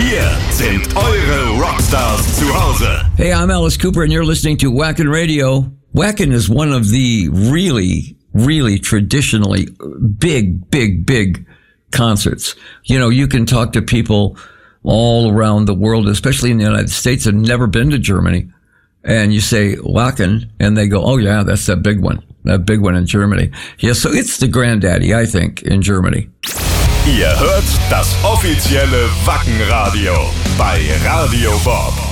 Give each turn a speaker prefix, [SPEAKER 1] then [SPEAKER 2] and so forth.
[SPEAKER 1] Hier sind eure Rockstars zu Hause.
[SPEAKER 2] Hey, I'm Alice Cooper, and you're listening to Wacken Radio. Wacken is one of the really traditionally big concerts. You know, you can talk to people all around the world, especially in the United States, that have never been to Germany. And you say Wacken, and they go, oh yeah, that's that big one in Germany. Yeah, so it's the granddaddy, I think, in Germany.
[SPEAKER 1] Ihr hört das offizielle Wacken Radio bei Radio Bob.